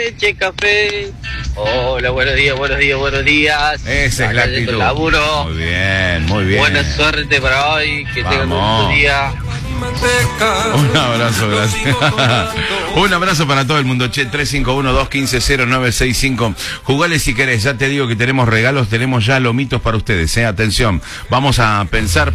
Leche, café. Hola, buenos días, buenos días, buenos días. Esa es la actitud. Laburo. Muy bien, muy bien. Buena suerte para hoy, que tengan un buen día. Un abrazo, gracias. Un abrazo para todo el mundo. Che, 351-215-0965. Jugale si querés. Ya te digo que tenemos regalos, tenemos ya lomitos para ustedes. Atención. Vamos a pensar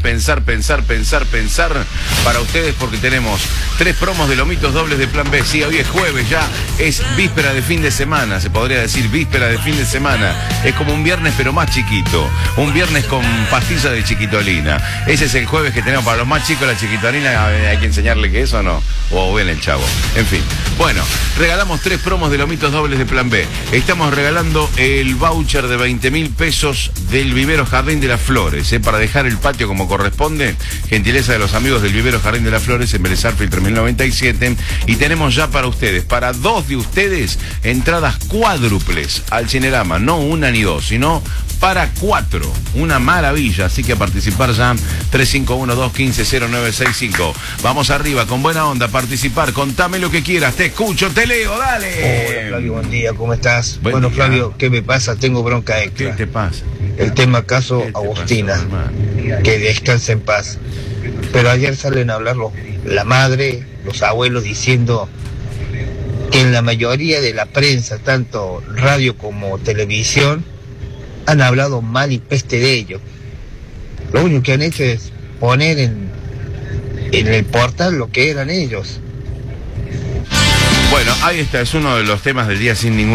para ustedes porque tenemos 3 promos de lomitos dobles de Plan B. Sí, hoy es jueves, ya es víspera de fin de semana. Se podría decir víspera de fin de semana. Es como un viernes pero más chiquito. Un viernes con pastilla de chiquitolina. Ese es el jueves que tenemos para los más chicos, la chiquitolina. Hay que enseñarle que eso no, o ven el chavo, en fin. Bueno, regalamos 3 promos de lomitos dobles de Plan B. Estamos regalando el voucher de 20.000 pesos del Vivero Jardín de las Flores, para dejar el patio como corresponde. Gentileza de los amigos del Vivero Jardín de las Flores en Vélez Sarsfield 3097. Y tenemos ya para ustedes, para 2 de ustedes, entradas cuádruples al Cinerama, no una ni 2, sino para 4. Una maravilla, así que a participar ya. 351-215-0965. Vamos arriba, con buena onda, participar, contame lo que quieras, te escucho, te leo, dale. Hola Flavio, buen día, ¿cómo estás? Bueno, Flavio, ¿qué me pasa? Tengo bronca extra. ¿Qué te pasa? El tema caso Agustina, pasó, que descanse en paz. Pero ayer salen a hablar la madre, los abuelos, diciendo que en la mayoría de la prensa, tanto radio como televisión, han hablado mal y peste de ellos. Lo único que han hecho es poner en el portal lo que eran ellos. Bueno, ahí está, es uno de los temas del día sin ningún